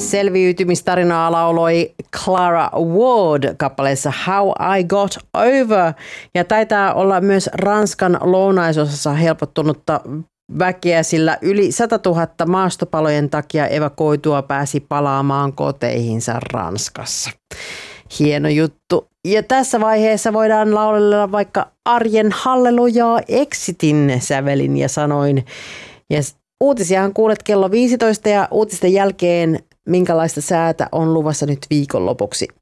Selviytymistarinaa lauloi Clara Ward kappaleessa How I Got Over. Ja taitaa olla myös Ranskan lounaisosassa helpottunutta väkeä, sillä yli 100 000 maastopalojen takia evakuoitua pääsi palaamaan koteihinsa Ranskassa. Hieno juttu. Ja tässä vaiheessa voidaan laulella vaikka arjen hallelujaa Exitin sävelin ja sanoin. Ja uutisiahan kuulet kello 15 ja uutisten jälkeen minkälaista säätä on luvassa nyt viikonlopuksi.